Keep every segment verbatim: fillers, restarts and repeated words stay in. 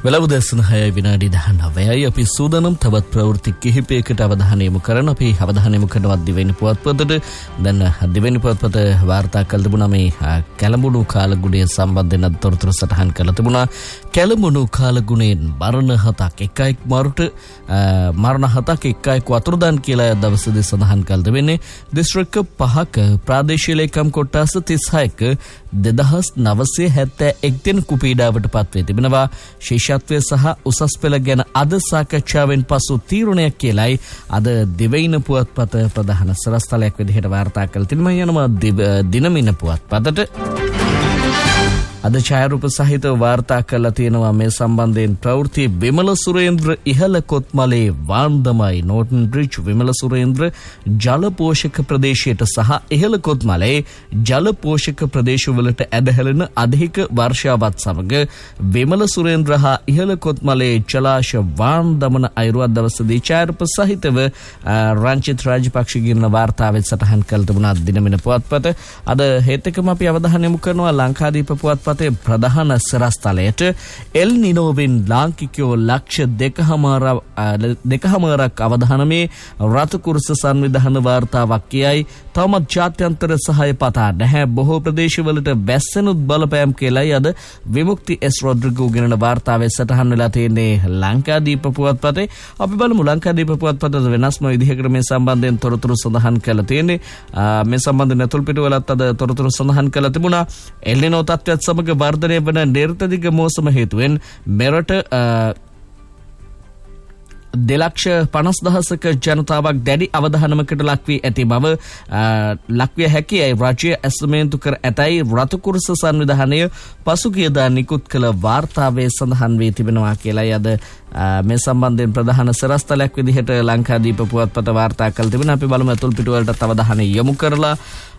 වෙලව දැසන හය විනාඩි දහනවයයි අපි සූදානම් තවත් ප්‍රවෘත්ති කිහිපයකට අවධානය යොමු කරන අපි අවධානය යොමු කරනවා දිවෙන පුවත්පතට. දැන් දිවෙන පුවත්පත වාර්තා කළ තිබුණා මේ කැළඹුණු කාලගුණය සම්බන්ධයෙන් තොරතුරු සටහන් කළ තිබුණා. කැළඹුණු කාලගුණයෙන් මරණ හතක් එකයික් මරුට මරණ හතක් එකයික් වතුරුදාන් කියලා දවසේදී සඳහන් කළ තිබෙන්නේ. දිස්ත්‍රික්ක පහක ප්‍රාදේශීය ලේකම් කොට්ටාස තිස් හයක දෙදහස් නවසිය හැත්තෑ එක් දෙනෙකු පීඩාවට පත්වේ තිබෙනවා. ශිෂ්‍යත්වය සහ උසස් පෙළ ගැන අද සාකච්ඡාවෙන් පසු තීරණයක් කියලයි අද දිවයින පුවත්පත ප්‍රධාන සරස්තලයක් විදිහට වාර්තා කළ තිබෙනවා. යනවා දිනමින පුවත්පතට අද ඡායාරූප සහිත වාර්තා කළා තියෙනවා මේ සම්බන්ධයෙන් ප්‍රවෘත්ති. විමල සුරේන්ද්‍ර ඉහළ කොත්මලේ වාන්දමයි නෝටන් බ්‍රිජ් විමල සුරේන්ද්‍ර ජල පෝෂක ප්‍රදේශයට සහ ඉහළ කොත්මලේ ජල පෝෂක ප්‍රදේශවලට ඇදහැලෙන අධික වර්ෂාවත් සමග විමල සුරේන්ද්‍ර හා ඉහළ කොත්මලේ ජලාශ වාන්දමන අයුරු දවසේදී ඡායාරූප සහිතව රංචිත් රාජපක්ෂගෙන් වාර්තාවෙත් සටහන් කළ තිබුණා දිනමින පුවත්පත. අද හේත් එකම අපි අවධානය යොමු කරනවා ලංකාදීප පුවත්පත ප්‍රධාන සරස්තලයට. එල් නිනෝවෙන් ලාංකිකයෝ ලක්ෂ දෙකහමාරක් අවධානමේ රතුකුරුස සංවිධාන වාර්තාවක් කියයි. තවමත් ජාත්‍යන්තර සහාය පතා නැහැ. බොහෝ ප්‍රදේශවලට වැස්සෙනුත් බලපෑම් කියලයි අද විමුක්ති එස් රොඩ්රිගෝ ගෙනන වාර්තාවේ සටහන් වෙලා තියෙන්නේ ලංකාදීප පුවත්පතේ. අපි බලමු ලංකාදීප පුවත්පතේ වෙනස්ම විදිහකට මේ සම්බන්ධයෙන් තොරතුරු සඳහන් කරලා තියෙන්නේ. මේ සම්බන්ධයෙන් අතුල් පිටුවලත් අද තොරතුරු සඳහන් කරලා තිබුණා. එල් නිනෝ තත්ත්වයත් සමග වර්ධනය වන නිර්තදිග මෝසම හේතුවෙන් මෙරට දෙලක්ෂ පනස් දහසක ජනතාවක් දැඩි අවධානමකට ලක්වී ඇති බව ලක්විය හැකියි රජය ඇස්තමේන්තු කර ඇතැයි රතුකුරුස සංවිධානය පසුගියදා නිකුත් කළ වාර්තාවේ සඳහන් වී තිබෙනවා කියලයි අද මේ සම්බන්ධයෙන් ප්‍රධාන සරස්තලයක් විදිහට ලංකාදීප පුවත්පත වාර්තා කළ තිබෙනවා. අපි බලමු අතුල් පිටුවලට අවධානය යොමු කරලා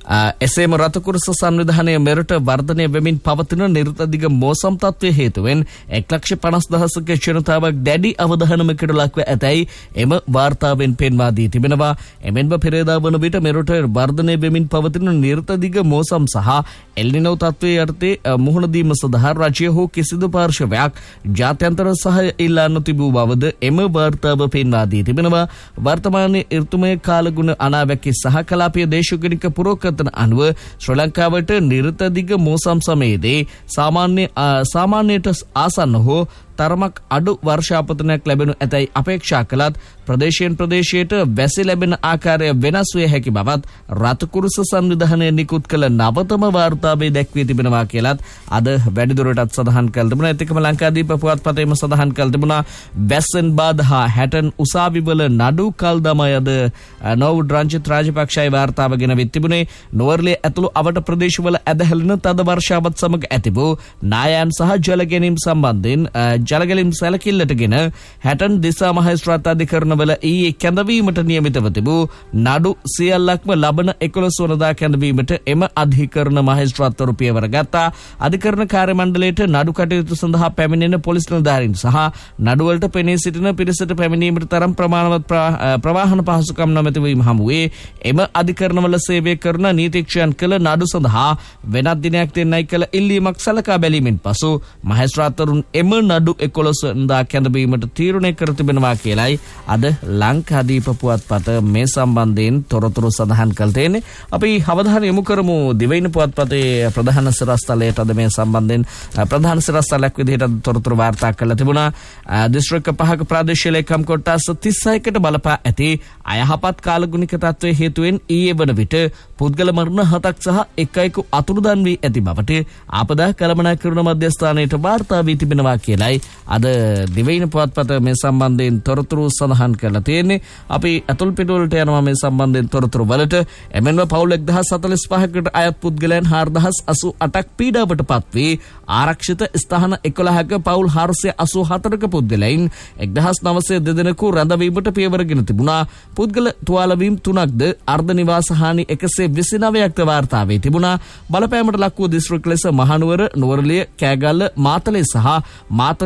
එසේම රතුකුරුස සංවිධානය මෙරට වර්ධනය වෙමින් පවතින නිර්තදිග මෝසම් තත්ත්වය හේතුවෙන් එක් ලක්ෂ පනස් දහසක ජනතාවක් දැඩි අවධානමකට ලක්ව ඇතැයි එම වාර්තාවෙන් පෙන්වා දී තිබෙනවා. එමෙන්ම පෙරේදා වන විට මෙරට වර්ධනය වෙමින් පවතින නිර්තදිග මෝසම් සහ එල් නිනෝ තත්ත්වයේ යටතේ මුහුණ දීම සඳහා රජය හෝ කිසිදු පාර්ශවයක් ජාත්‍යන්තර සහාය ඉල්ලා නොතිබූ බවද එම වාර්තාව පෙන්වා දී තිබෙනවා. වර්තමානයේ ඍතුමය කාලගුණ අනාවැකි සහ කලාපීය දේශගුණික පුරෝග අනුව ශ්‍රී ලංකාවට නිර්තදිග මෝසම් සමයේදී සාමාන්‍ය සාමාන්‍යයට ආසන්න හෝ තරමක් අඩු වර්ෂාපතනයක් ලැබෙනු ඇතැයි අපේක්ෂා කළත් ප්‍රදේශයෙන් ප්‍රදේශයට වැසි ලැබෙන ආකාරය වෙනස් විය හැකි බවත් රතුකුරුස සංවිධානය නිකුත් කළ නවතම වාර්තාවේ දැක්වී තිබෙනවා කියලත් අද වැඩිදුරටත් සඳහන් කළ තිබුණා. ඒකම ලංකාදීප පුවත්පතේම සඳහන් කළ තිබුණා වැස්සෙන් බාධා හැටන් උසාවිවල නඩු කල් දමයි අද නෝවුඩ් රංචිත් රාජපක්ෂයි වාර්තාව ගෙන වෙත් තිබුණේ. නුවරඑළිය ඇතුළු අවට ප්‍රදේශවල ඇදහැලෙන තද වර්ෂාවත් සමග ඇතිවූ නායයන් සහ ජල ගැනීම සම්බන්ධයෙන් ජලගැලීම් සැලකිල්ලටගෙන හැටන් දිසා මහේස්ත්‍රාත් අධිකරණවල ඊයේ කැඳවීමට නියමිතව තිබූ නඩු සියල්ලක්ම ලබන එකොළොස් වනදා කැඳවීමට එම අධිකරණ මහේස්ත්‍රාත්වරු පියවර ගත්තා. අධිකරණ කාර්ය මණ්ඩලයට නඩු කටයුතු සඳහා පැමිණෙන පොලිස් නිලධාරීන් සහ නඩුවලට පෙනී සිටින පිරිසට පැමිණීමට තරම් ප්‍රමාණවත් ප්‍රවාහන පහසුකම් නොමැති වීම හමුවේ එම අධිකරණවල සේවය කරන නීතිඥයන් කළ නඩු සඳහා වෙනත් දිනයක් දෙන්නයි කළ ඉල්ලීමක් සලකා බැලීමෙන් පසු මහේස්ත්‍රාත්වරුන් එම නඩු එකොළොස් වනදා කැඳවීමට තීරණය කර තිබෙනවා කියලයි අද ලංකාදීප පුවත්පත මේ සම්බන්ධයෙන් තොරතුරු සඳහන් කළ තියෙන්නේ. අපි අවධානය යොමු කරමු දිවයින පුවත්පතේ ප්‍රධාන සරස්තලයට අද මේ සම්බන්ධයෙන් ප්‍රධාන සරස්තලයක් විදිහට තොරතුරු වාර්තා කළ තිබුණා. දිස්ත්‍රික්ක පහක ප්‍රාදේශීය ලේකම් කොට්ටාස තිස් හයකට බලපා ඇති අයහපත් කාලගුණික තත්ත්වයේ හේතුවෙන් ඊයේ වන විට පුද්ගල මරණ හතක් සහ එකෙකු අතුරුදන් වී ඇති බවට ආපදා කළමනාකරණ මධ්‍යස්ථානයට වාර්තා වී තිබෙනවා කියලයි අද දිවයින පුවත්පත මේ සම්බන්ධයෙන් තොරතුරු සඳහන් කරලා තියෙන්නේ. අපි අතුල් පිටුවලට යනවා මේ සම්බන්ධයෙන් තොරතුරු වලට. එමෙන්ම පවුල් එක්දහස් හතළිස් පහකට අයත් පුද්ගලයන් හාරදහස් අසූ අටක් පීඩාවට පත්වී ආරක්ෂිත ස්ථාන එකොළහක පවුල් හාරසිය අසූ හතරක පුද්ගලයන් එක්දහස් නවසිය දෙදෙනෙකු රැඳවීමට පියවරගෙන තිබුණා. පුද්ගල තුවාලවීම් තුනක්ද අර්ධ නිවාස හානි එකසිය විසිනවයක්ද වාර්තා වී තිබුණා. බලපෑමට ලක් වූ දිස්ත්‍රික් ලෙස මහනුවර, නුවරඑළිය, කෑගල්ල, මාතලේ සහ මාතර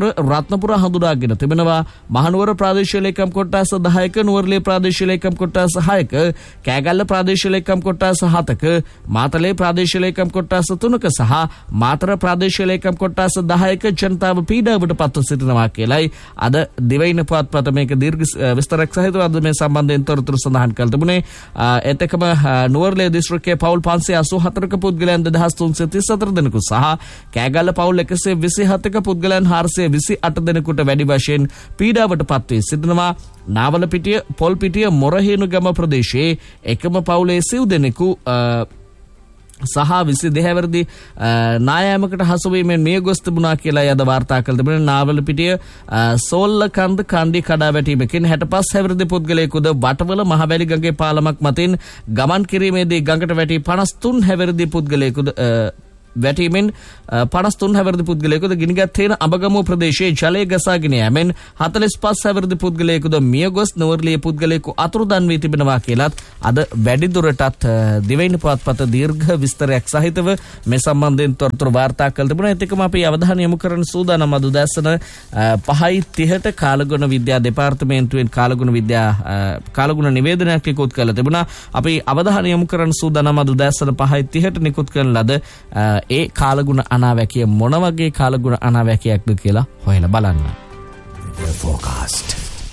රත්නපුර හඳුනාගෙන තිබෙනවා. මහනුවර ප්‍රාදේශීය ලේකම් කොට්ටාස දහයක, නුවරඑළිය ප්‍රාදේශීය ලේකම් කොට්ටාස හයක, කෑගල්ල ප්‍රාදේශීය ලේකම් කොට්ටාස හතක, මාතලේ ප්‍රාදේශීය ලේකම් කොට්ටාස තුනක සහ මාතර ප්‍රාදේශීය ලේකම් කොට්ටාස දහයක ජනතාව පීඩාවට පත්ව සිටිනවා කියලයි අද දිවයින පුවත්පත මේක දීර්ඝ විස්තරයක් සහිතව අද මේ සම්බන්ධයෙන් තොරතුරු සඳහන් කළ තිබුණේ. ඒත් එක්කම නුවරඑළිය දිස්ත්‍රික්කයේ පවුල් පන්සිය අසූ හතරක පුද්ගලයන් දෙදහස් තුන්සිය තිස් හතර දෙනෙකු සහ කෑගල්ල පවුල් එකසිය විසිහතක පුද්ගලයන් හාරසිය විසි අට දෙනෙකුට වැඩි වශයෙන් පීඩාවට පත්වී සිටිනවා. නාවලපිටිය, පොල්පිටිය, මොරහේනු ගම ප්‍රදේශයේ එකම පවුලේ සිව් දෙනෙකු සහ විසි දෙහැවරදි නායෑමකට හසුවීමෙන් මිය ගොස් තිබුණා කියලා අද වාර්තා කළ තිබෙන. නාවලපිටිය සෝල්ල කන්ද කණ්ඩි කඩා වැටීමකින් හැටපස් හැවිරිදි පුද්ගලයෙකුද වටවල මහවැලි ගඟේ පාලමක් මතින් ගමන් කිරීමේදී ගඟට වැටි පනස් තුන් හැවිරිදි පුද්ගලයෙකුද වැටීමෙන් පනස් තුන් හැවිරිදි පුද්ගලයෙකුද ගිනිගත් තේන අබගමුව ප්‍රදේශයේ ජලය ගසාගෙන යෑමෙන් හතළිස් පස් හැවිරිදි පුද්ගලයෙකුද මිය ගොස් නුවරඑළිය පුද්ගලයෙකු අතුරුදන් වී තිබෙනවා කියලත් අද වැඩිදුරටත් දිවයින පුවත්පත දීර්ඝ විස්තරයක් සහිතව මේ සම්බන්ධයෙන් තොරතුරු වාර්තා කළ තිබුණා. ඒත් එක්කම අපි අවධානය යොමු කරන සූදානම් අද උදෑසන පහයි තිහට කාලගුණ විද්‍යා දෙපාර්තමේන්තුවෙන් කාලගුණ විද්‍යා කාලගුණ නිවේදනයක් නිකුත් කළ තිබුණා. අපි අවධානය යොමු කරන සූදානම් අද උදෑසන පහයි තිහට නිකුත් කරන ලද ඒ කාලගුණ අනාවැකිය මොන වගේ කාලගුණ අනාවැකියක්ද කියලා හොයලා බලන්න. Forecast.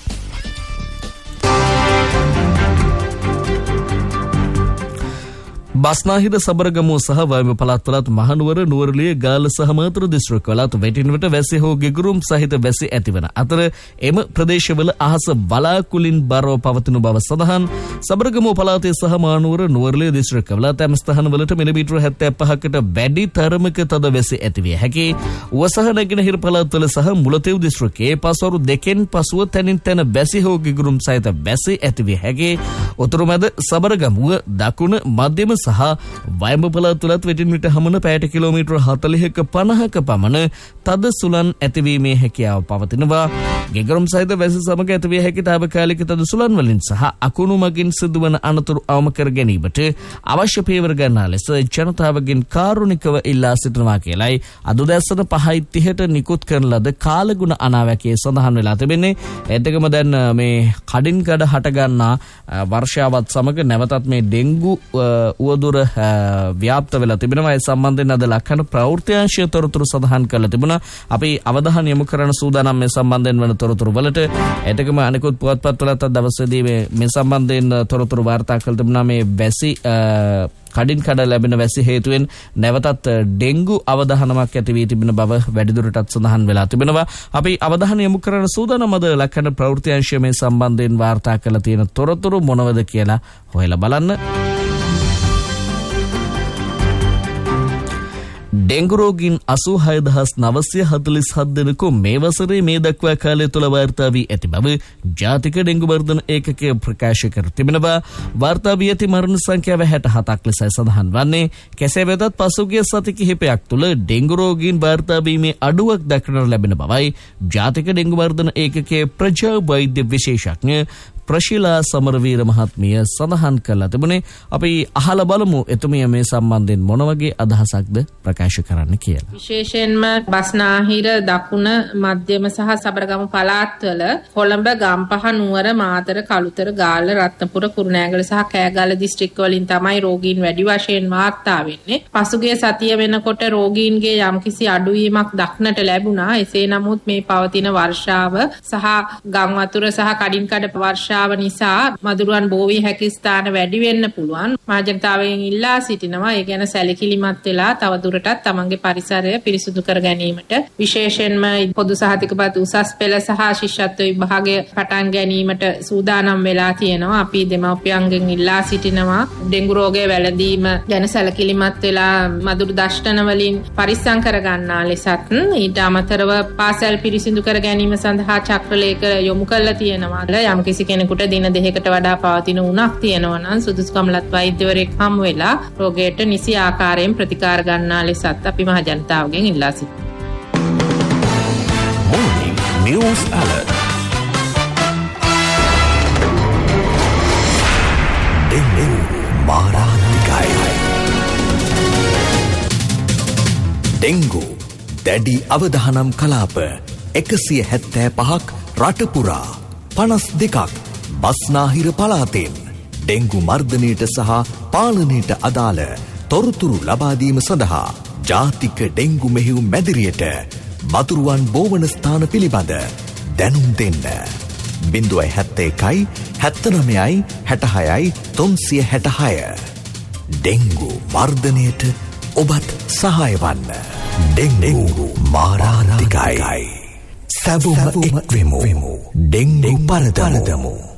බස්නාහිර, සබරගමුව සහ වයඹ පළාත්වලත් මහනුවර, නුවරඑළිය, ගාල්ල සහ මාතර දිස්ත්‍රික්කවලත් වැටින්වට වැසි හෝ ගෙගුරුම් සහිත වැසි ඇතිවන අතර එම ප්‍රදේශවල අහස බලාකුලින් බරව පවතින බව සඳහන්. සබරගමුව පළාතේ සහ මහනුවර, නුවරඑළිය දිස්ත්‍රික්කවල ඇතැම් ස්ථානවලට මිලිමීටර හැත්තෑ පහකට වැඩි තරමක තද වැසි ඇතිවිය හැකි. ඌව සහ නැගෙනහිර පළාත්වල සහ මුලතිව් දිස්ත්‍රික්කයේ පස්වරු දෙකෙන් පසුව තැනින් තැන වැසි හෝ ගෙගුරුම් සහිත වැසි ඇතිවිය හැකි. උතුරු මැද සබරගමුව, දකුණ, මධ්‍යම සහ වයඹ පළාත්වලත් වෙටින් විට හමන පැයට කිලෝමීටර හතළිහක පනහක පමණ තද සුළං ඇතිවීමේ හැකියාව පවතිනවා. ගෙගරුම් සහිත වැසි සමග ඇතිවිය හැකි තාවකාලික තද සුළං වලින් සහ අකුණු මගින් සිදුවන අනතුරු අවම කර ගැනීමට අවශ්‍ය පියවර ගන්නා ලෙස ජනතාවගෙන් කාරුණිකව ඉල්ලා සිටිනවා කියලයි අද උදෑසන පහයි තිහට නිකුත් කරන ලද කාලගුණ අනාවැකියේ සඳහන් වෙලා තිබෙන්නේ. ඒත් එක්කම දැන් මේ කඩින් කඩ හට ගන්නා වර්ෂාවත් සමග නැවතත් මේ ඩෙන්ගු උවදුර ව්‍යාප්ත වෙලා තිබෙනවා. ඒ සම්බන්ධයෙන් අද ලක්ෂණ ප්‍රවෘත්තිංශය තොරතුරු සඳහන් කරලා තිබුණා. අපි අවධානය යොමු කරන සූදානම් මේ සම්බන්ධයෙන් වන තොරතුරු වලට. ඒතකම අනිකුත් පුවත්පත්වලත් දවසේදී මේ මේ සම්බන්ධයෙන් තොරතුරු වාර්තා කරලා තිබුණා. මේ වැසි කඩින් කඩ ලැබෙන වැසි හේතුවෙන් නැවතත් ඩෙන්ගු අවදානමක් ඇති වී තිබෙන බව වැඩිදුරටත් සඳහන් වෙලා තිබෙනවා. අපි අවධානය යොමු කරන සූදානම් අද ලක්ෂණ ප්‍රවෘත්තිංශය මේ සම්බන්ධයෙන් වාර්තා කරලා තියෙන තොරතුරු මොනවද කියලා හොයලා බලන්න. ඩෙන්ගු රෝගීන් අසූ හය දහස් නවසිය හතළිස් හත් දෙනෙකු මේ වසරේ මේ දක්වා කාලය තුළ වාර්තා වී ඇති බව ජාතික ඩෙන්ගු වර්ධන ඒකකය ප්‍රකාශ කර තිබෙනවා. වාර්තා වී ඇති මරණ සංඛ්‍යාව හැට හතක් ලෙසයි සඳහන් වන්නේ. කෙසේ වෙතත් පසුගිය සති කිහිපයක් තුළ ඩෙන්ගු රෝගීන් වාර්තා වීමේ අඩුවක් දක්නට ලැබෙන බවයි ජාතික ඩෙන්ගු වර්ධන ඒකකයේ ප්‍රජා වෛද්‍ය විශේෂඥ ප්‍රශීලා සමරවීර මහත්මිය සඳහන් කළා තිබුණේ. අපි අහලා බලමු එතුමිය මේ සම්බන්ධයෙන් මොන වගේ අදහසක්ද ප්‍රකාශ කරන්න කියලා. විශේෂයෙන්ම බස්නාහිර, දකුණ, මධ්‍යම සහ සබරගමු පළාත්වල කොළඹ, ගම්පහ, නුවර, මාතර, කළුතර, ගාල්ල, රත්නපුර, කුරුණෑගල සහ කෑගල්ල දිස්ත්‍රික්ක වලින් තමයි රෝගීන් වැඩි වශයෙන් වාර්තා වෙන්නේ. පසුගිය සතිය වෙනකොට රෝගීන්ගේ යම්කිසි අඩුවීමක් දක්නට ලැබුණා. එසේ නමුත් මේ පවතින වර්ෂාව සහ ගම් වතුර සහ කඩින් කඩ වර්ෂාව නිසා මදුරුවන් බෝ වී හැකි ස්ථාන වැඩි වෙන්න පුළුවන්. මහජනතාවගෙන් ඉල්ලා සිටිනවා ඒ ගැන සැලකිලිමත් වෙලා තව දුරටත් තමන්ගේ පරිසරය පිරිසුදු කර ගැනීමට, විශේෂයෙන්ම පොදු සහතිකපත් උසස් පෙළ සහ ශිෂ්‍යත්ව විභාගය පටන් ගැනීමට සූදානම් වෙලා තියෙනවා. අපි දෙමව්පියන්ගෙන් ඉල්ලා සිටිනවා ඩෙන්ගු රෝගය වැළඳීම ගැන සැලකිලිමත් වෙලා මදුරු දෂ්ටන වලින් පරිස්සම් කර ගන්නා ලෙසත්, ඊට අමතරව පාසල් පිරිසිදු කර ගැනීම සඳහා චක්‍රලේඛ යොමු කරලා තියෙනවා. යම්කිසි කෙනෙකුට දින දෙකකට වඩා පවතින උණක් තියෙනවා නම් සුදුසුකම්ලත් වෛද්‍යවරයෙක් හමු වෙලා රෝගයට නිසි ආකාරයෙන් ප්‍රතිකාර ගන්නා ලෙසත් අපි මහ ජනතාවගෙන් ඉල්ලා සිටිනවා. Morning News Alert. Dengue මාරාන්තිකයි. Dengue දැඩි අවදානම් කලාප එකසිය හැත්තෑ පහක් රටපුරා පනස් දෙකක් බස්නාහිර පළාතෙන් ඩෙංගු මර්ධනයට සහ පාලනයට අදාළ තොරතුරු ලබාදීම සඳහා ජාතික ඩෙංගු මෙහෙයුම් මැදිරියට මතුරුවන් බෝවන ස්ථාන පිළිබඳ දැනුම් දෙන්න. බිංදුවයි හැත්තෑ එකයි හැත්තනමයයි හැටහයයි තුන්සිය හැටහය. ඩෙංගු මර්ධනයට ඔබත් සහාය වන්න. ඩෙංගු මාරාන්තිකයි. සැබොම එක්වෙමු. ඩෙංගු පරදමු.